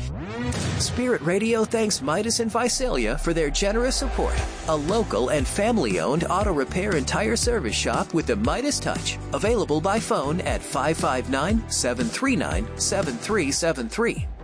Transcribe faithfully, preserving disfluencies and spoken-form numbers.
Spirit Radio thanks Midas and Visalia for their generous support. A local and family-owned auto repair and tire service shop with the Midas touch. Available by phone at five five nine, seven three nine, seven three seven three.